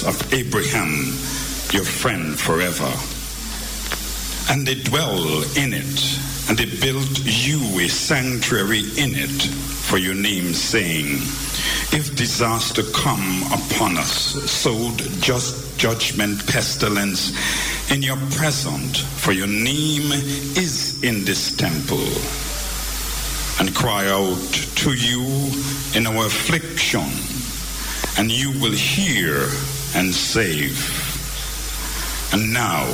fathers of Abraham, your friend forever. And they dwell in it, and they built you a sanctuary in it for your name, saying, if disaster come upon us, sowed just judgment, pestilence in your presence, for your name is in this temple, and cry out to you in our affliction, and you will hear and save. And now,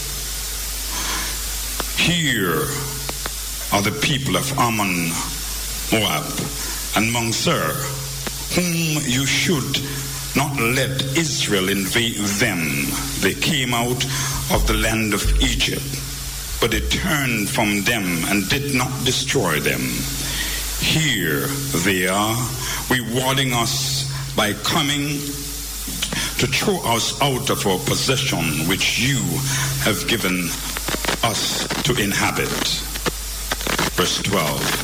here are the people of Ammon, Moab, and Mount Seir, whom you should not let Israel invade them. They came out of the land of Egypt, but they turned from them and did not destroy them. Here they are, rewarding us by coming to throw us out of our possession, which you have given us to inhabit. Verse 12.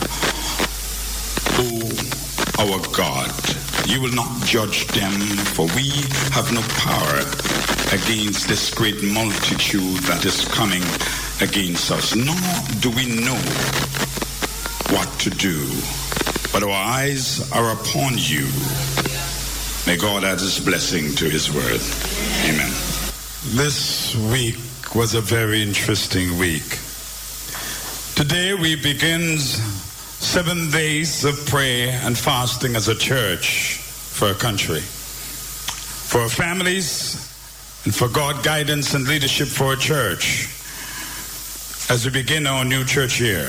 O our God, you will not judge them, for we have no power against this great multitude that is coming against us, nor do we know what to do, but our eyes are upon you. May God add his blessing to his word. Amen. This week was a very interesting week. Today we begin 7 days of prayer and fasting as a church for our country, for our families, and for God guidance and leadership for our church as we begin our new church year.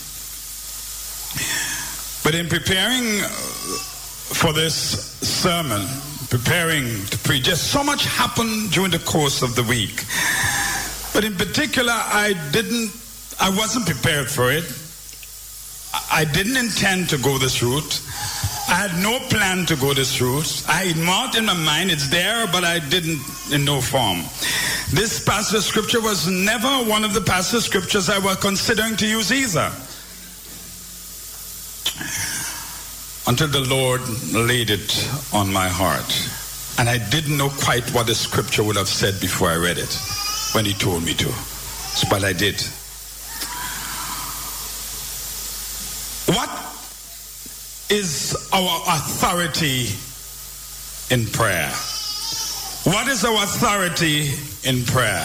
But in preparing for this sermon, preparing to preach, just so much happened during the course of the week. But in particular, I wasn't prepared for it. I didn't intend to go this route. I had no plan to go this route. I had marked in my mind, it's there, but I didn't in no form. This passage of scripture was never one of the passage of scriptures I was considering to use either, until the Lord laid it on my heart. And I didn't know quite what the scripture would have said before I read it, when he told me to. But I did. What is our authority in prayer? What is our authority in prayer?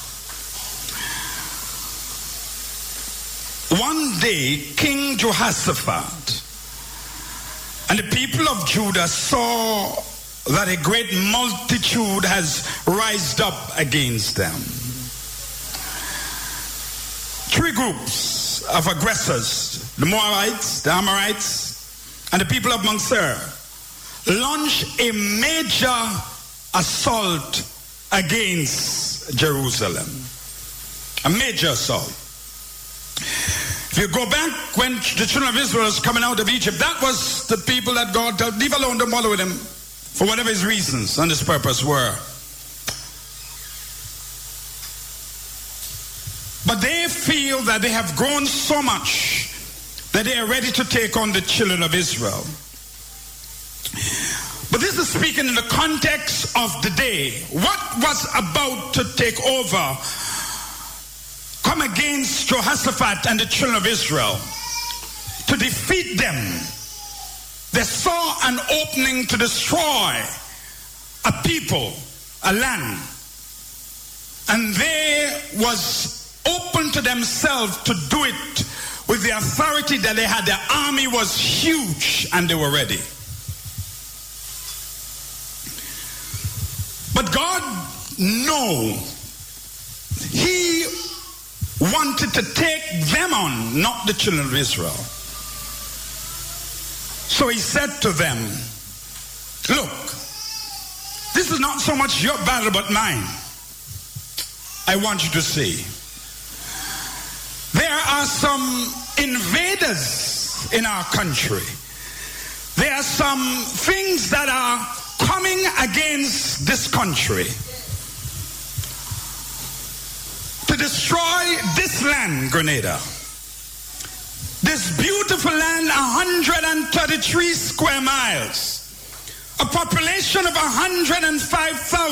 One day, King Jehoshaphat and the people of Judah saw that a great multitude has rised up against them. 3 groups of aggressors, the Moabites, the Amorites, and the people of Mount Seir, launched a major assault against Jerusalem. A major assault. If you go back when the children of Israel was coming out of Egypt, that was the people that God told, leave alone, don't bother with him, for whatever his reasons and his purpose were. But they feel that they have grown so much that they are ready to take on the children of Israel. But this is speaking in the context of the day. What was about to take over, come against Jehoshaphat and the children of Israel, to defeat them? They saw an opening to destroy a people, a land. And they was open to themselves to do it with the authority that they had. Their army was huge and they were ready. But God knew he wanted to take them on, not the children of Israel. So he said to them, look, this is not so much your battle but mine. I want you to see. There are some invaders in our country. There are some things that are coming against this country to destroy this land, Grenada. This beautiful land, 133 square miles, a population of 105,000.